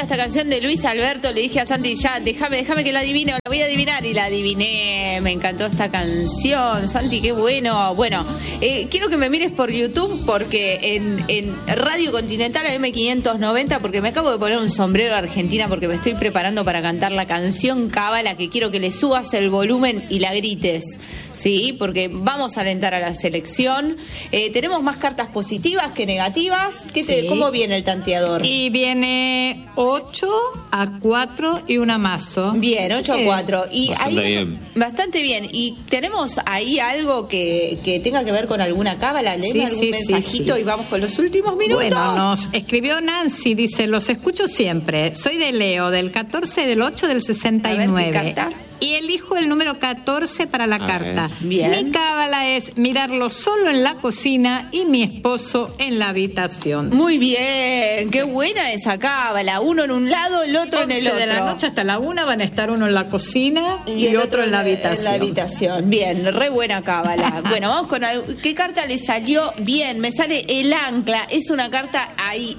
esta canción de Luis Alberto. Le dije a Santi, ya, déjame que la adivine, la voy a adivinar, y la adiviné. Me encantó esta canción, Santi, qué bueno. Bueno, quiero que me mires por YouTube, porque en Radio Continental AM590, porque me acabo de poner un sombrero de Argentina, porque me estoy preparando para cantar la canción Cábala, que quiero que le subas el volumen y la grites, ¿sí? Porque vamos a alentar a la selección. Tenemos más cartas positivas que negativas. ¿Cómo viene el tanteador? Y viene 8 a 4 y un amazo. Bien, 8 a 4. Y bastante ahí, bien. Bastante bien. ¿Y tenemos ahí algo que tenga que ver con alguna cábala? Léeme algún mensajito y vamos con los últimos minutos. Bueno, nos escribió Nancy, dice, los escucho siempre. Soy de Leo, del 14 del 8 del 69. A ver, ¿qué carta? Y elijo el número 14 para la carta. Bien. Mi cábala es mirarlo solo en la cocina y mi esposo en la habitación. Muy bien, qué buena esa cábala. Uno en un lado, el otro en el otro. De la noche hasta la 1 van a estar uno en la cocina y el otro en la habitación. En la habitación. Bien, re buena cábala. Bueno, vamos con ¿qué carta le salió? Bien, me sale el ancla. Es una carta ahí.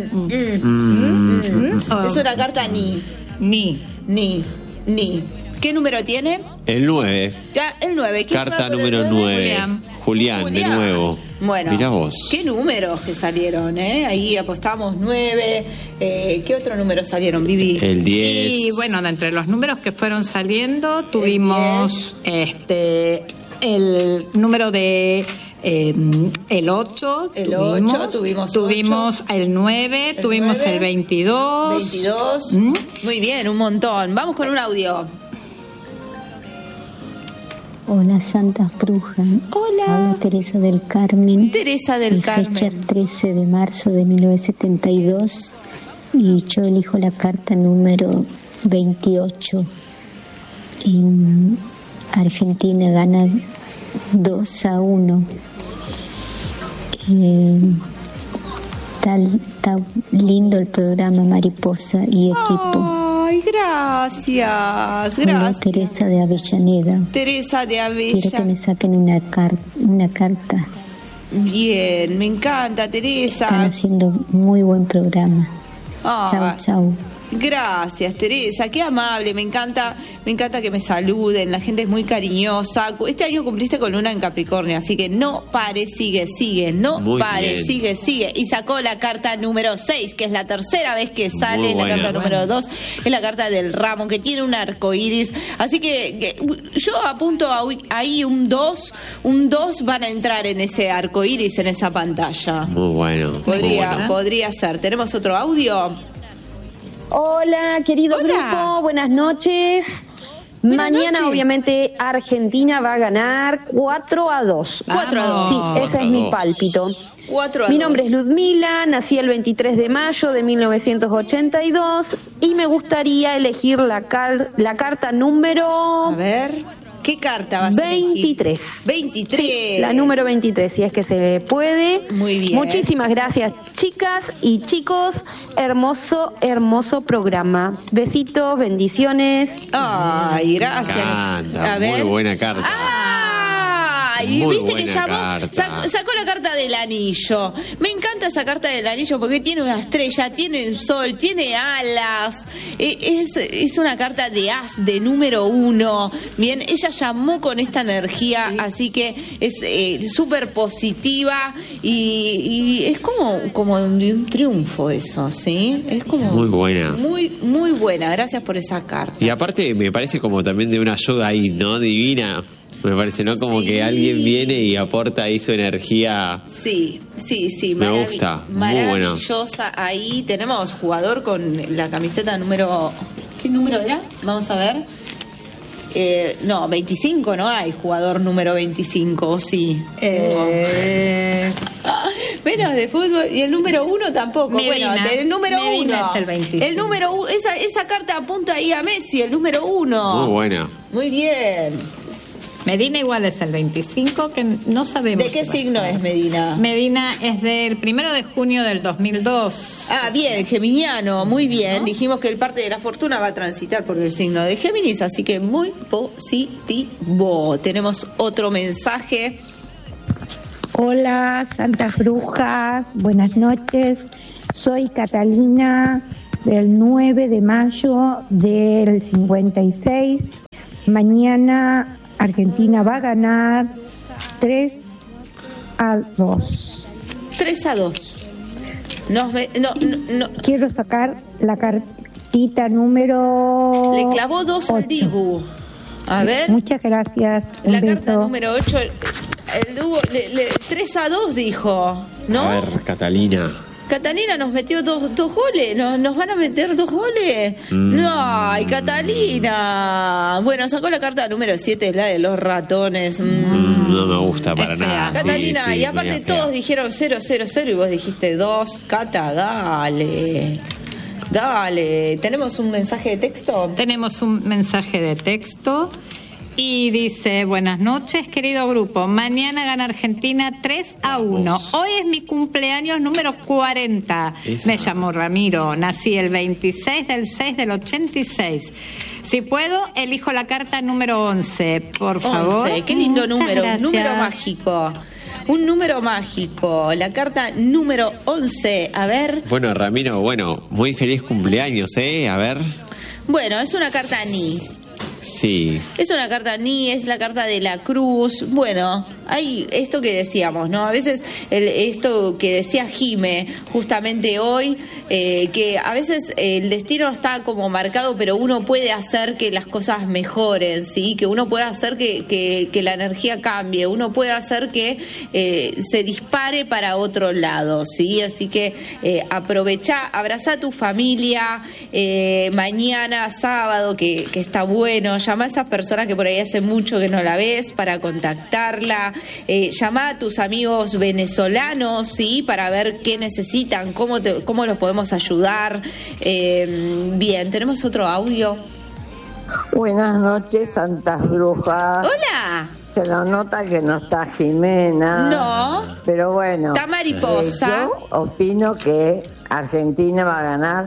Es una carta ni. ¿Qué número tiene? El 9. Ya, el 9. Carta número 9. Julián, de nuevo. Bueno, mirá vos. ¿Qué números que salieron? Ahí apostamos 9. ¿Qué otro número salieron, Vivi? El 10. Y bueno, de entre los números que fueron saliendo, tuvimos el número de... el 8, tuvimos el 9, tuvimos el 22. Muy bien, un montón. Vamos con un audio. Hola, Santa Bruja. Hola. Habla Teresa del Carmen. Teresa del Carmen. Fecha 13 de marzo de 1972. Y yo elijo la carta número 28. Y Argentina gana 2-1. Está lindo el programa, Mariposa y equipo. Ay, gracias. Hola, Teresa de Avellaneda. Teresa de Avellaneda. Quiero que me saquen una carta. Bien, me encanta, Teresa. Están haciendo muy buen programa. Chau. Gracias, Teresa, qué amable, me encanta que me saluden, la gente es muy cariñosa. Este año cumpliste con luna en Capricornio, así que no pare, sigue, no muy pare, bien. sigue. Y sacó la carta número 6, que es la tercera vez que sale, la carta número 2, es la carta del ramo, que tiene un arco iris. Así que yo apunto ahí un 2 van a entrar en ese arco iris, en esa pantalla. Muy bueno. Podría ser. ¿Tenemos otro audio? Hola, querido grupo, buenas noches. Mañana, obviamente, Argentina va a ganar 4-2. 4-2. Sí, ese es mi pálpito. 4-2. Mi nombre es Ludmila, nací el 23 de mayo de 1982 y me gustaría elegir la carta número... A ver... ¿Qué carta vas a elegir? 23. 23. Sí, la número 23, si es que se puede. Muy bien. Muchísimas gracias, chicas y chicos. Hermoso programa. Besitos, bendiciones. Ay, gracias. A ver. Muy buena carta. Y muy viste que llamó, carta. sacó la carta del anillo. Me encanta esa carta del anillo porque tiene una estrella, tiene un sol, tiene alas. Es una carta de as, de número 1. Bien, ella llamó con esta energía, así que es súper positiva y es como de un triunfo eso, ¿sí? Es como muy buena. Muy buena. Gracias por esa carta. Y aparte me parece como también de una ayuda ahí, ¿no? Divina. Me parece, ¿no? Como que alguien viene y aporta ahí su energía. Sí. Me gusta. Maravillosa. Muy bueno. Ahí tenemos jugador con la camiseta número... ¿Qué número era? Vamos a ver. No, 25 no hay jugador número 25, ¿o sí? Menos de fútbol. Y el número 1 tampoco. Medina. Bueno, el número 1. Es el 25. El número 1. Esa carta apunta ahí a Messi, el número 1. Muy buena. Muy bien. Medina igual es el 25, que no sabemos. ¿De qué signo es Medina? Medina es del 1 de junio del 2002. Ah, bien, geminiano, muy bien. ¿No? Dijimos que el parte de la fortuna va a transitar por el signo de Géminis, así que muy positivo. Tenemos otro mensaje. Hola, Santas Brujas, buenas noches. Soy Catalina del 9 de mayo del 56. Mañana Argentina va a ganar 3-2. 3-2. Quiero sacar la cartita número... Le clavó 2 al Dibu. A ver. Muchas gracias. La carta número 8. El Dibu 3-2 dijo, ¿no? A ver, Catalina nos metió dos goles. ¿Nos van a meter 2 goles? No, ay, Catalina. Bueno, sacó la carta número 7, es la de los ratones. No me gusta para nada. Catalina, sí, y aparte todos dijeron 0-0-0 y vos dijiste 2. Cata, dale. ¿Tenemos un mensaje de texto? Tenemos un mensaje de texto y dice: buenas noches, querido grupo. Mañana gana Argentina 3-1. Hoy es mi cumpleaños número 40. Me llamo Ramiro. Nací el 26 del 6 del 86. Si puedo, elijo la carta número 11, por favor. 11, qué lindo número. Gracias. Número mágico. Un número mágico, la carta número 11, a ver. Bueno, Ramiro, muy feliz cumpleaños, A ver. Bueno, es una carta Ni. Sí. Es una carta Ni, es la carta de la cruz. Bueno, hay esto que decíamos, ¿no? A veces esto que decía Jime justamente hoy, que a veces el destino está como marcado, pero uno puede hacer que las cosas mejoren, ¿sí? Que uno puede hacer que la energía cambie, uno puede hacer que se dispare para otro lado, ¿sí? Así que abrazá a tu familia, mañana, sábado, que está bueno. Llama a esas personas que por ahí hace mucho que no la ves para contactarla. Llama a tus amigos venezolanos, ¿sí? Para ver qué necesitan, cómo los podemos ayudar. Bien, tenemos otro audio. Buenas noches, Santas Brujas. Hola. Se lo nota que no está Jimena. No. Pero bueno. Está Mariposa. Yo opino que Argentina va a ganar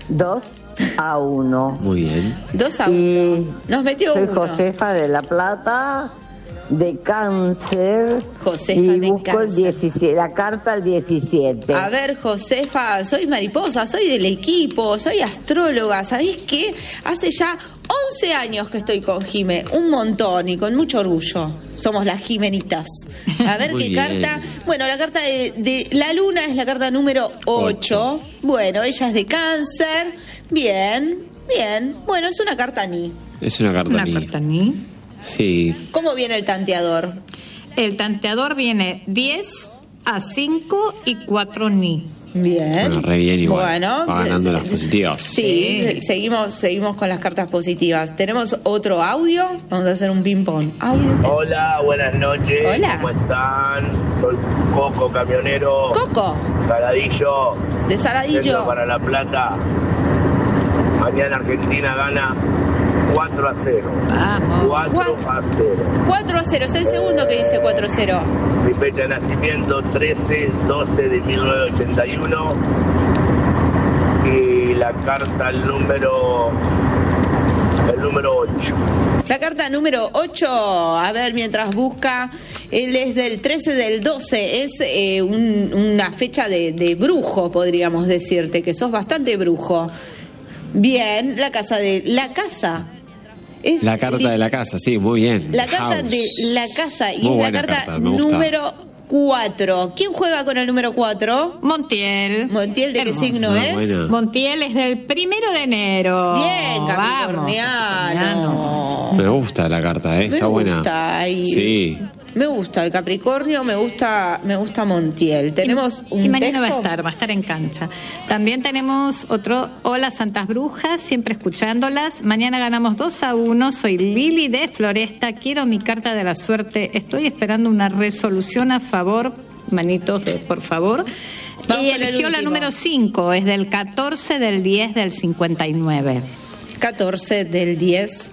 2-1. Muy bien. 2-1. Y nos metió soy 1. Josefa de La Plata, de Cáncer. Josefa y de busco Cáncer. la carta al 17. A ver, Josefa, soy mariposa, soy del equipo, soy astróloga. ¿Sabés qué? Hace ya 11 años que estoy con Jime, un montón y con mucho orgullo. Somos las Jimenitas. A ver qué carta. Bueno, la carta de la luna es la carta número 8. Bueno, ella es de Cáncer. Bien. Bueno, es una carta Ni. Es una carta Ni. Sí. ¿Cómo viene el tanteador? El tanteador viene 10 a 5 y 4 Ni. Bien. Bueno, re bien igual. Bueno, va ganando las positivas. Sí, seguimos con las cartas positivas. Tenemos otro audio. Vamos a hacer un ping-pong. Hola, buenas noches. Hola. ¿Cómo están? Soy Coco, camionero. Coco. Saladillo. De Saladillo. Yendo para La Plata. Mañana Argentina gana 4-0. Vamos. 4-0. 4-0. Es el segundo que dice 4-0. Mi fecha de nacimiento 13/12 de 1981. Y la carta el número 8. La carta número 8, a ver, mientras busca, él es del 13 del 12, es una fecha de brujo, podríamos decirte, que sos bastante brujo. Bien, la casa de la casa. Es la carta de la casa, sí, muy bien. La carta de la casa y muy es la carta número 4. ¿Quién juega con el número 4? Montiel. ¿Montiel de qué signo es? Buena. Montiel es del 1 de enero. Bien, capricorniano. Me gusta la carta, está buena. Me gusta. Sí. Me gusta el Capricornio, me gusta Montiel. Tenemos un y mañana texto. va a estar en cancha. También tenemos otro: hola Santas Brujas, siempre escuchándolas. Mañana ganamos 2-1. Soy Lili de Floresta. Quiero mi carta de la suerte. Estoy esperando una resolución a favor. Manitos por favor. Vamos y con el eligió la último. número 5. Es del 14 del 10 del 59. 14 del 10.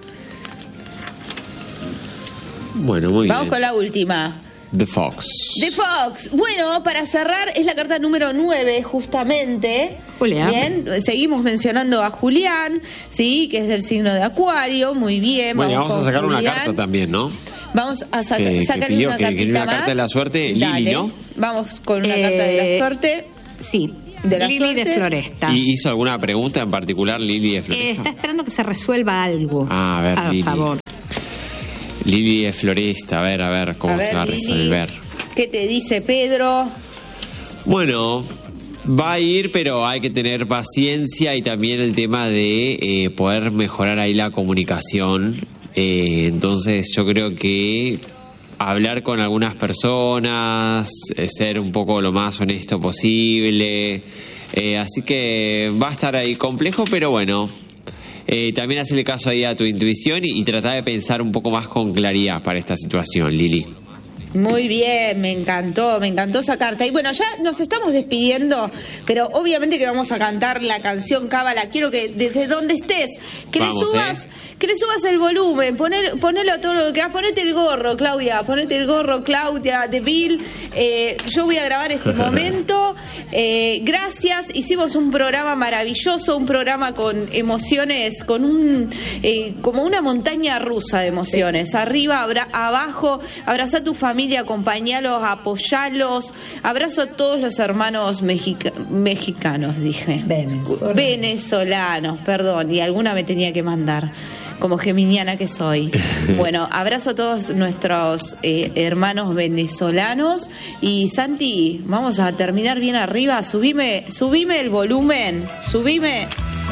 Bueno, muy Vamos bien. con la última. The Fox. The Fox. Bueno, para cerrar, es la carta número 9, justamente. Julián. Bien, seguimos mencionando a Julián, sí, que es del signo de Acuario. Muy bien. Bueno, vamos a con sacar una Julián. carta también, ¿no? Vamos a Que sacarle pidió una que cartita una carta más. de la suerte, Lili, Dale. ¿no? Vamos con una carta de la suerte. Sí, Lili suerte. de Floresta. ¿Y hizo alguna pregunta en particular, Lili de Floresta? Está esperando que se resuelva algo. A ver, Por Lili. favor. Lili de Floresta, a ver cómo se va a Lili, resolver. ¿qué te dice Pedro? Bueno, va a ir, pero hay que tener paciencia y también el tema de poder mejorar ahí la comunicación. Entonces yo creo que hablar con algunas personas, ser un poco lo más honesto posible. Así que va a estar ahí complejo, pero bueno. También hacerle caso ahí a tu intuición y tratar de pensar un poco más con claridad para esta situación, Lili. Muy bien, me encantó esa carta. Y bueno, ya nos estamos despidiendo, pero obviamente que vamos a cantar la canción Cábala. Quiero que desde donde estés, que le subas el volumen, ponelo a todo lo que vas, ponete el gorro, Claudia, de Bill. Yo voy a grabar este momento. Gracias, hicimos un programa maravilloso, un programa con emociones, con como una montaña rusa de emociones. Arriba, abajo, abraza a tu familia, acompañalos, apoyalos. Abrazo a todos los hermanos mexicanos, dije. Venezolanos, perdón, y alguna me tenía que mandar, como geminiana que soy. Bueno, abrazo a todos nuestros hermanos venezolanos. Y Santi, vamos a terminar bien arriba. Subime el volumen, subime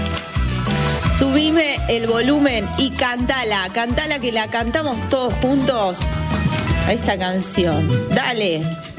el volumen y cantala que la cantamos todos juntos a esta canción. Dale.